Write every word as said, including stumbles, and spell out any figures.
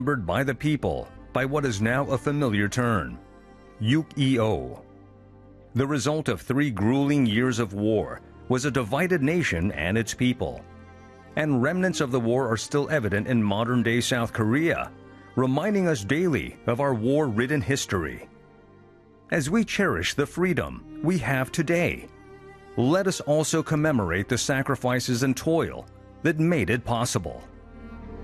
remembered by the people by what is now a familiar term, Yuk-I-O. The result of three grueling years of war was a divided nation and its people. And remnants of the war are still evident in modern-day South Korea, reminding us daily of our war-ridden history. As we cherish the freedom we have today, let us also commemorate the sacrifices and toil that made it possible.